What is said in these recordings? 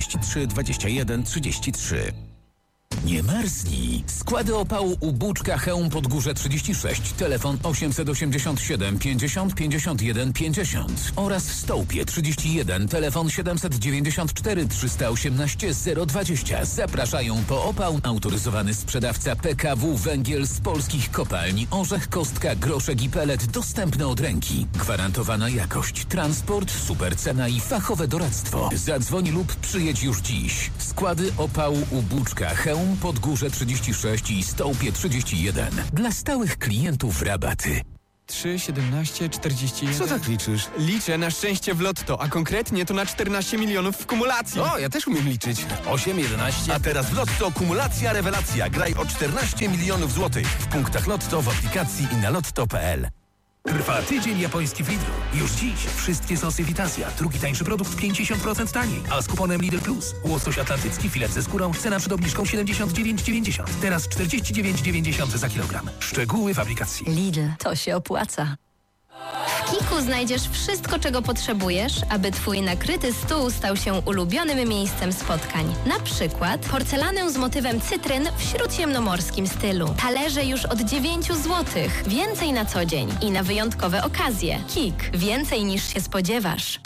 33 21 33. Nie marznij. Składy opału u Buczka Chełm Podgórze 36. Telefon 887 50 51 50 oraz w Stołpie 31. Telefon 794 318 020. Zapraszają po opał autoryzowany sprzedawca PKW Węgiel z polskich kopalni Orzech, Kostka, Groszek i Pelet, dostępne od ręki. Gwarantowana jakość, transport, super cena i fachowe doradztwo. Zadzwoń lub przyjedź już dziś. Składy opału u Buczka Chełm Podgórze 36 i Stołpie 31. Dla stałych klientów rabaty. 3, 17, 41... Co tak liczysz? Liczę na szczęście w lotto, a konkretnie to na 14 milionów w kumulacji. O, ja też umiem liczyć. 8, 11... A teraz w Lotto kumulacja, rewelacja. Graj o 14 milionów złotych. W punktach Lotto, w aplikacji i na lotto.pl. Trwa tydzień japoński w Lidlu. Już dziś wszystkie sosy Vitasia. Drugi tańszy produkt 50% taniej. A z kuponem Lidl Plus. Łosoś atlantycki, filet ze skórą. Cena przed obniżką 79,90. Teraz 49,90 za kilogram. Szczegóły w aplikacji. Lidl, to się opłaca. W Kiku znajdziesz wszystko, czego potrzebujesz, aby twój nakryty stół stał się ulubionym miejscem spotkań. Na przykład porcelanę z motywem cytryn w śródziemnomorskim stylu. Talerze już od 9 zł. Więcej na co dzień i na wyjątkowe okazje. Kik. Więcej niż się spodziewasz.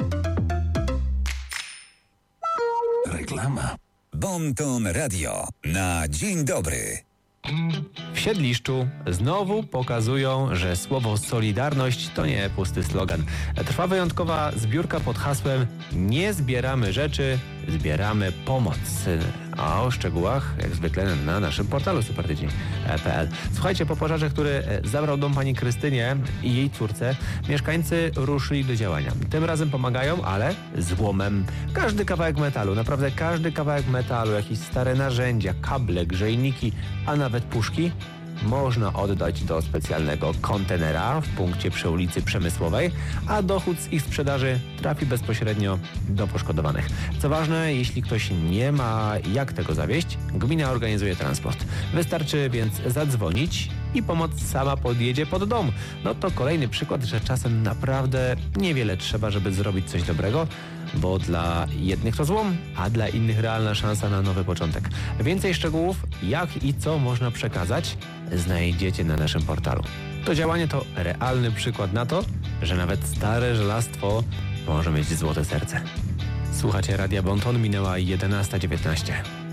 Reklama. Bon Ton Radio na dzień dobry. W Siedliszczu znowu pokazują, że słowo solidarność to nie pusty slogan. Trwa wyjątkowa zbiórka pod hasłem nie zbieramy rzeczy, zbieramy pomoc. A o szczegółach jak zwykle na naszym portalu supertydzień.pl. Słuchajcie, po pożarze, który zabrał dom pani Krystynie i jej córce, mieszkańcy ruszyli do działania. Tym razem pomagają, ale złomem. Każdy kawałek metalu, naprawdę każdy kawałek metalu, jakieś stare narzędzia, kable, grzejniki, a nawet puszki można oddać do specjalnego kontenera w punkcie przy ulicy Przemysłowej, a dochód z ich sprzedaży trafi bezpośrednio do poszkodowanych. Co ważne, jeśli ktoś nie ma jak tego zawieźć, gmina organizuje transport. Wystarczy więc zadzwonić i pomoc sama podjedzie pod dom. No to kolejny przykład, że czasem naprawdę niewiele trzeba, żeby zrobić coś dobrego, bo dla jednych to złom, a dla innych realna szansa na nowy początek. Więcej szczegółów, jak i co można przekazać, znajdziecie na naszym portalu. To działanie to realny przykład na to, że nawet stare żelastwo może mieć złote serce. Słuchacie Radia Bon Ton, minęła 11:19.